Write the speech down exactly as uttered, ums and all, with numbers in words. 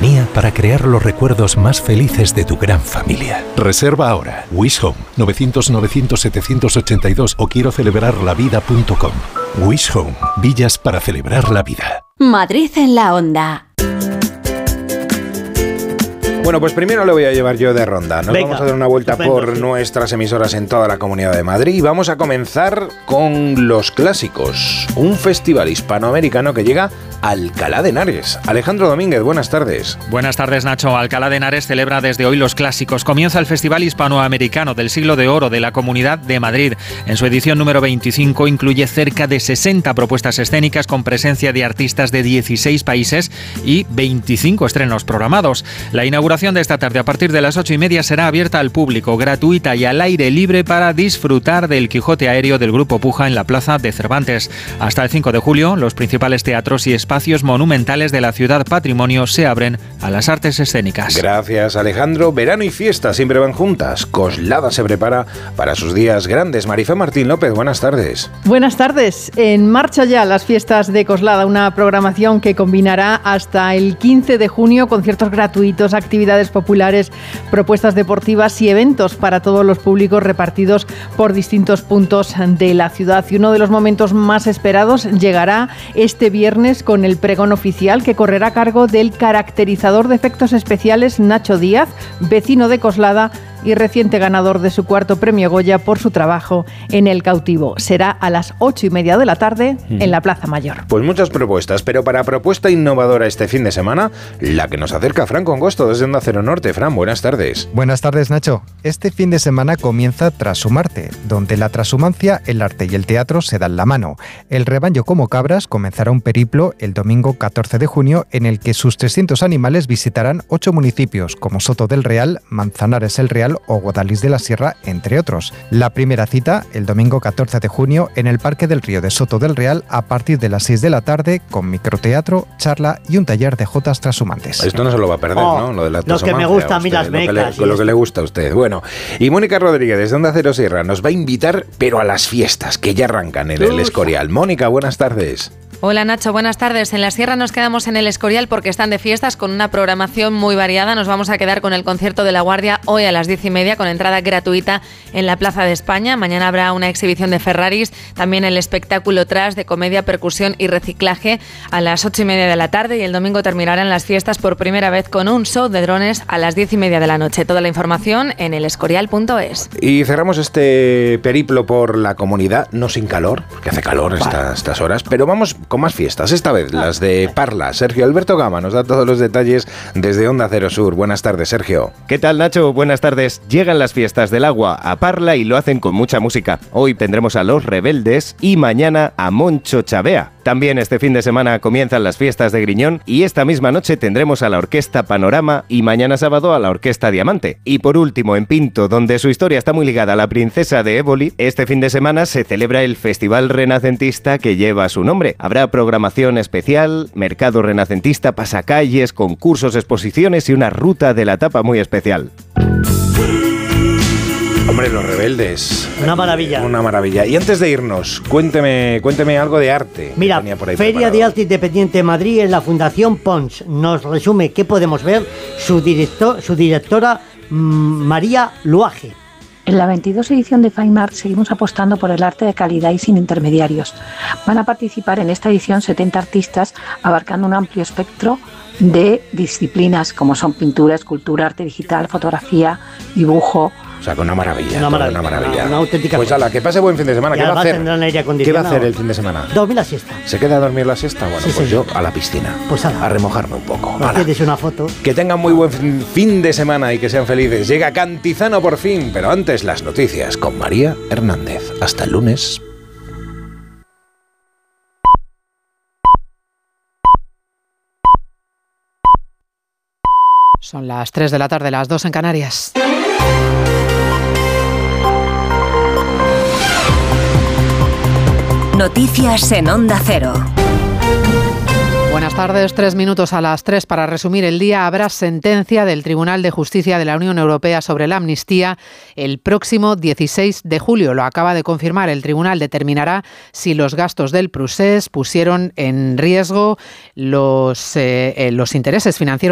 cercanía para crear los recuerdos más felices de tu gran familia. Reserva ahora. Wish Home, novecientos novecientos setecientos ochenta y dos o quiero celebrar la vida punto com. Wish Home, villas para celebrar la vida. Madrid en la onda. Bueno, pues primero le voy a llevar yo de ronda. Nos Venga, vamos a dar una vuelta estupendo, por sí. nuestras emisoras en toda la Comunidad de Madrid y vamos a comenzar con Los Clásicos, un festival hispanoamericano que llega a Alcalá de Henares. Alejandro Domínguez, buenas tardes. Buenas tardes, Nacho. Alcalá de Henares celebra desde hoy Los Clásicos. Comienza el Festival Hispanoamericano del Siglo de Oro de la Comunidad de Madrid. En su edición número veinticinco incluye cerca de sesenta propuestas escénicas con presencia de artistas de dieciséis países y veinticinco estrenos programados. La inauguración de esta tarde a partir de las ocho y media será abierta al público, gratuita y al aire libre para disfrutar del Quijote aéreo del Grupo Puja en la Plaza de Cervantes. Hasta el cinco de julio, los principales teatros y espacios monumentales de la ciudad patrimonio se abren a las artes escénicas. Gracias, Alejandro. Verano y fiesta siempre van juntas. Coslada se prepara para sus días grandes. Marifé Martín López, buenas tardes. Buenas tardes. En marcha ya las fiestas de Coslada, una programación que combinará hasta el quince de junio conciertos gratuitos, actividades populares, propuestas deportivas y eventos para todos los públicos repartidos por distintos puntos de la ciudad. Y uno de los momentos más esperados llegará este viernes con el pregón oficial que correrá a cargo del caracterizador de efectos especiales Nacho Díaz, vecino de Coslada y reciente ganador de su cuarto premio Goya por su trabajo en El Cautivo. Será a las ocho y media de la tarde en la Plaza Mayor. Pues muchas propuestas, pero para propuesta innovadora este fin de semana, la que nos acerca Fran Congosto desde Onda Cero Norte. Fran, buenas tardes. Buenas tardes, Nacho. Este fin de semana comienza Trashumarte, donde la transhumancia, el arte y el teatro se dan la mano. El rebaño como cabras comenzará un periplo el domingo catorce de junio en el que sus trescientos animales visitarán ocho municipios como Soto del Real, Manzanares el Real o Guadalís de la Sierra, entre otros. La primera cita, el domingo catorce de junio, en el Parque del Río de Soto del Real, a partir de las seis de la tarde, con microteatro, charla y un taller de jotas transhumantes. Esto no se lo va a perder, oh, ¿no? Lo de la lo que me gusta a mí las becas. Lo, que le, lo que le gusta a usted. Bueno, y Mónica Rodríguez, desde Onda Cero Sierra, nos va a invitar, pero a las fiestas, que ya arrancan en el Escorial. Mónica, buenas tardes. Hola Nacho, buenas tardes. En la Sierra nos quedamos en el Escorial porque están de fiestas con una programación muy variada. Nos vamos a quedar con el concierto de La Guardia hoy a las diez y media con entrada gratuita en la Plaza de España. Mañana habrá una exhibición de Ferraris, también el espectáculo Trash de comedia, percusión y reciclaje a las ocho y media de la tarde y el domingo terminarán las fiestas por primera vez con un show de drones a las diez y media de la noche. Toda la información en el escorial punto es. Y cerramos este periplo por la comunidad, no sin calor, porque hace calor estas, estas horas, pero vamos con más fiestas, esta vez las de Parla. Sergio Alberto Gama nos da todos los detalles desde Onda Cero Sur. Buenas tardes, Sergio. ¿Qué tal, Nacho? Buenas tardes. Llegan las fiestas del agua a Parla y lo hacen con mucha música. Hoy tendremos a Los Rebeldes y mañana a Moncho Chavea. También este fin de semana comienzan las fiestas de Griñón y esta misma noche tendremos a la Orquesta Panorama y mañana sábado a la Orquesta Diamante. Y por último, en Pinto, donde su historia está muy ligada a la princesa de Éboli, este fin de semana se celebra el Festival Renacentista que lleva su nombre. Habrá programación especial, mercado renacentista, pasacalles, concursos, exposiciones y una ruta de la tapa muy especial. Hombre, Los Rebeldes. Una maravilla. Una maravilla. Y antes de irnos, cuénteme, cuénteme algo de arte. Mira, Feria preparado. de Arte Independiente de Madrid en la Fundación Pons. Nos resume qué podemos ver su, director, su directora mmm, María Luage. En la veintidós edición de Fine Art seguimos apostando por el arte de calidad y sin intermediarios. Van a participar en esta edición setenta artistas abarcando un amplio espectro de disciplinas como son pintura, escultura, arte digital, fotografía, dibujo. O sea, con una maravilla. Una maravilla. Una maravilla. Una, una auténtica. Pues ala, que pase buen fin de semana. ¿Qué va a hacer? ¿Qué va a hacer el fin de semana? Dormir la siesta. ¿Se queda a dormir la siesta? Bueno, sí, pues sí. yo a la piscina. Pues ala. A remojarme un poco. Tienes una foto. Que tengan muy buen fin de semana y que sean felices. Llega Cantizano por fin, pero antes las noticias con María Hernández. Hasta el lunes. Son las tres de la tarde, las dos en Canarias. Noticias en Onda Cero. Buenas tardes, tres minutos a las tres para resumir el día. Habrá sentencia del Tribunal de Justicia de la Unión Europea sobre la amnistía el próximo dieciséis de julio. Lo acaba de confirmar. El tribunal determinará si los gastos del procés pusieron en riesgo los, eh, los intereses financieros